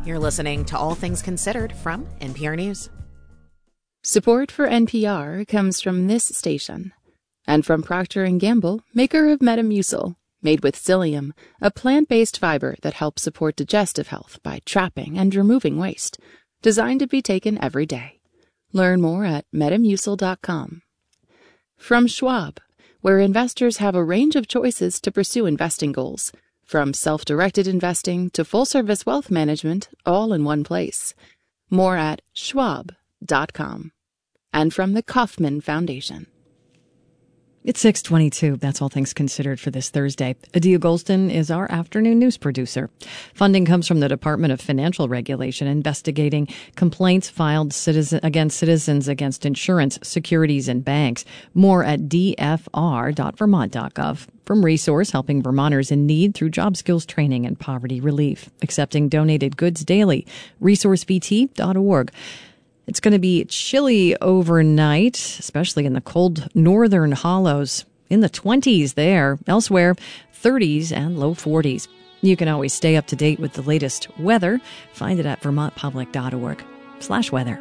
You're listening to All Things Considered from NPR News. Support for NPR comes from this station and from Procter & Gamble, maker of Metamucil, made with psyllium, a plant-based fiber that helps support digestive health by trapping and removing waste, designed to be taken every day. Learn more at metamucil.com. From Schwab, where investors have a range of choices to pursue investing goals, from self-directed investing to full-service wealth management, all in one place. More at schwab.com. And from the Kauffman Foundation. It's 6:22. That's All Things Considered for this Thursday. Adia Golston is our afternoon news producer. Funding comes from the Department of Financial Regulation investigating complaints filed against citizens against insurance, securities, and banks. More at dfr.vermont.gov. From Resource, helping Vermonters in need through job skills training and poverty relief. Accepting donated goods daily. resourcevt.org. It's going to be chilly overnight, especially in the cold northern hollows. In the 20s there. Elsewhere, 30s and low 40s. You can always stay up to date with the latest weather. Find it at vermontpublic.org/weather.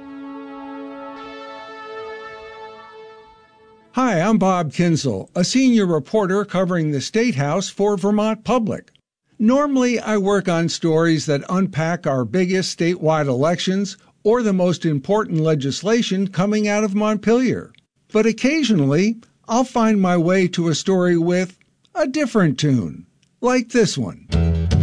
Hi, I'm Bob Kinzel, a senior reporter covering the State House for Vermont Public. Normally, I work on stories that unpack our biggest statewide elections or the most important legislation coming out of Montpelier. But occasionally, I'll find my way to a story with a different tune, like this one.